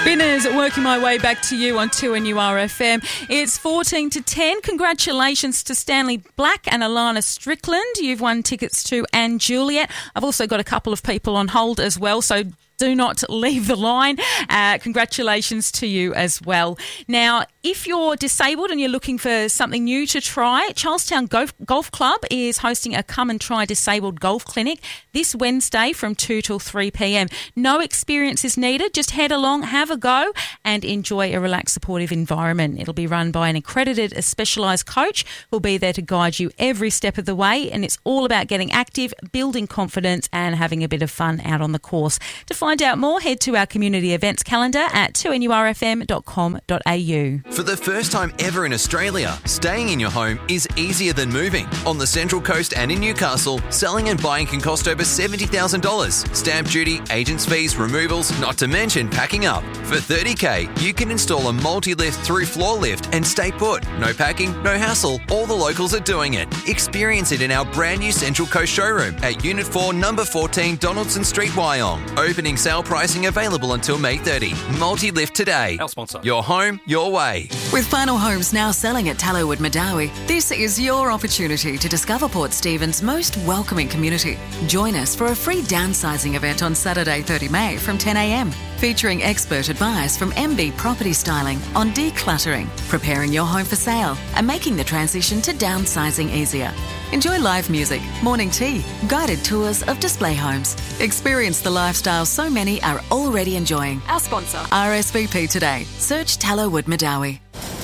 Spinners, working my way back to you on 2NURFM. It's 14 to 10. Congratulations to Stanley Black and Alana Strickland. You've won tickets to Anne Juliet. I've also got a couple of people on hold as well, so do not leave the line. Congratulations to you as well. Now, if you're disabled and you're looking for something new to try, Charlestown Golf Club is hosting a Come and Try Disabled Golf Clinic this Wednesday from 2 till 3 p.m. No experience is needed. Just head along, have a go and enjoy a relaxed, supportive environment. It'll be run by an accredited, specialised coach who'll be there to guide you every step of the way, and it's all about getting active, building confidence and having a bit of fun out on the course. To find out more, head to our community events calendar at 2NURFM.com.au. For the first time ever in Australia, staying in your home is easier than moving. On the Central Coast and in Newcastle, selling and buying can cost over $70,000. Stamp duty, agents' fees, removals, not to mention packing up. For $30,000, you can install a multi-lift through floor lift and stay put. No packing, no hassle. All the locals are doing it. Experience it in our brand new Central Coast showroom at Unit 4, Number 14, Donaldson Street, Wyong. Opening sale pricing available until May 30. Multi-lift today. Our sponsor. Your home, your way. With Final Homes now selling at Tallowood Madawi, this is your opportunity to discover Port Stephens' most welcoming community. Join us for a free downsizing event on Saturday 30 May from 10 a.m, featuring expert advice from MB Property Styling on decluttering, preparing your home for sale and making the transition to downsizing easier. Enjoy live music, morning tea, guided tours of display homes. Experience the lifestyle so many are already enjoying. Our sponsor. RSVP today. Search Tallowood Madawi.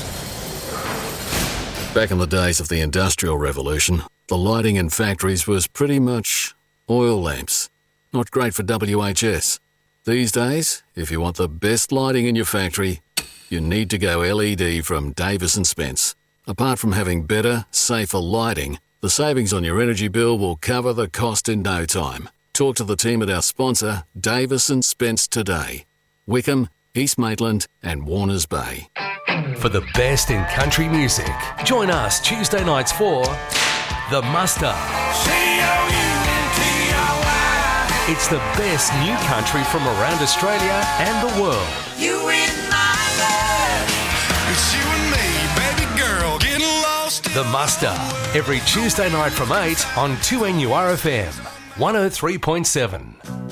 Back in the days of the Industrial Revolution, the lighting in factories was pretty much oil lamps. Not great for WHS. These days, if you want the best lighting in your factory, you need to go LED from Davis & Spence. Apart from having better, safer lighting, the savings on your energy bill will cover the cost in no time. Talk to the team at our sponsor, Davis & Spence, today. Wickham, East Maitland and Warners Bay. For the best in country music, join us Tuesday nights for The Muster. It's the best new country from around Australia and the world. You in my life. It's you and me, baby girl, getting lost. The Muster, every Tuesday night from 8 on 2NURFM 103.7.